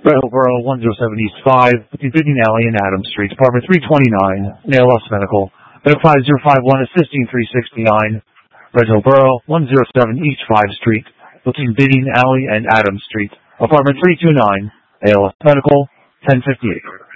Borough 107 East 5, between Bidding Alley and Adams Street, apartment 329, ALS Medical. Bed 5051 assisting 369, Borough 107 East 5 Street, between Bidding Alley and Adams Street, apartment 329, ALS Medical, 1058.